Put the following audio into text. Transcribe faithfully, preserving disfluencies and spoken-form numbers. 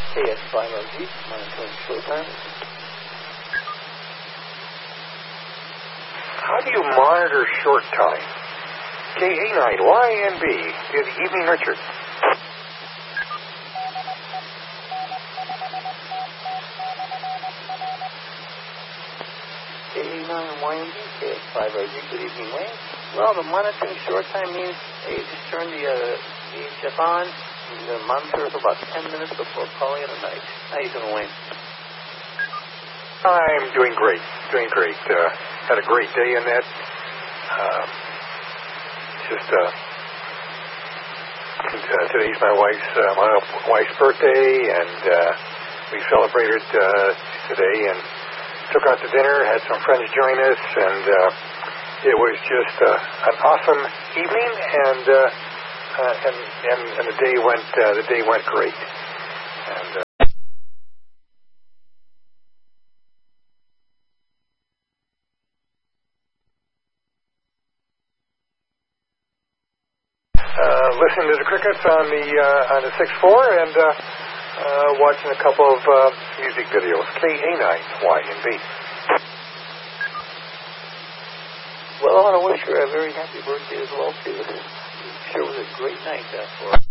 K S five R G, monitoring showtime. How do you monitor short time? K A nine Y N B, good evening, Richard. K A nine Y N B, K S five R G, good evening, Wayne. Well, the monitoring short time means, hey, just turn the uh, V H F on, and you're going to monitor for about ten minutes before calling it a night. How you doing, Wayne? I'm doing great, doing great. Uh, had a great day in that. Uh, just, uh, uh, today's my wife's, uh, my wife's birthday, and uh, we celebrated uh, today and took out to dinner, had some friends join us, and uh, it was just uh, an awesome evening, and, uh, uh, and and and the day went uh, the day went great. And uh, uh, listening to the crickets on the uh, on the six four, and uh, uh, watching a couple of uh, music videos. K A nine Y N B. Well, I want to wish her a very happy birthday as well, too. It sure was a great night uh, for her.